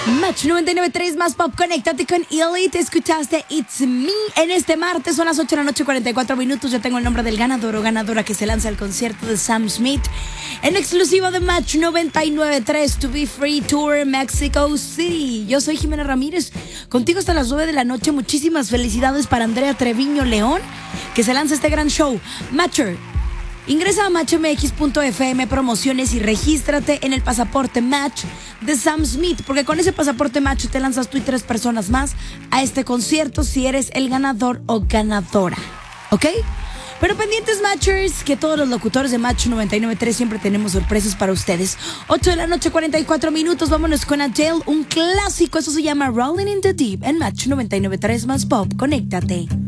Match 99.3 más pop, conéctate con Elite. Escuchaste It's Me en este martes, son las 8 de la noche, 44 minutos. Ya tengo el nombre del ganador o ganadora que se lanza al concierto de Sam Smith en exclusivo de Match 99.3 To Be Free Tour Mexico City. Yo soy Jimena Ramírez, contigo hasta las 9 de la noche. Muchísimas felicidades para Andrea Treviño León, que se lanza este gran show. Matcher, ingresa a matchmx.fm promociones y regístrate en el pasaporte Match de Sam Smith, porque con ese pasaporte Match te lanzas tú y 3 personas más a este concierto si eres el ganador o ganadora, ¿ok? Pero pendientes Matchers, que todos los locutores de Match 99.3 siempre tenemos sorpresas para ustedes. 8 de la noche, 44 minutos, vámonos con Adele, un clásico, eso se llama Rolling in the Deep en Match 99.3 más pop, conéctate.